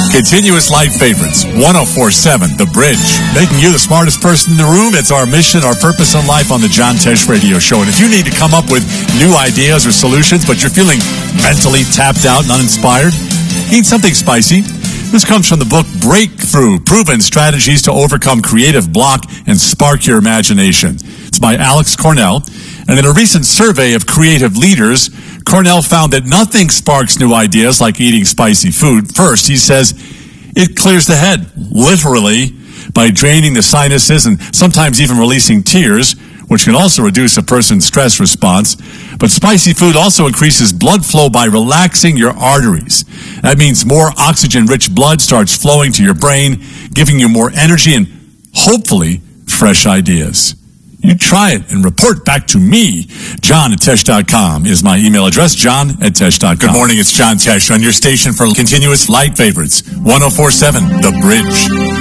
Continuous Life Favorites, 104.7 The Bridge. Making you the smartest person in the room. It's our mission, our purpose in life on the John Tesh Radio Show. And if you need to come up with new ideas or solutions, but you're feeling mentally tapped out and uninspired, eat something spicy. This comes from the book Breakthrough, Proven Strategies to Overcome Creative Block and Spark Your Imagination. It's by Alex Cornell. And in a recent survey of creative leaders, Cornell found that nothing sparks new ideas like eating spicy food. First, he says, it clears the head, literally, by draining the sinuses and sometimes even releasing tears, which can also reduce a person's stress response. But spicy food also increases blood flow by relaxing your arteries. That means more oxygen-rich blood starts flowing to your brain, giving you more energy and, hopefully, fresh ideas. You try it and report back to me. John@Tesh.com is my email address, John@Tesh.com. Good morning, it's John Tesh on your station for Continuous Light Favorites, 104.7 The Bridge.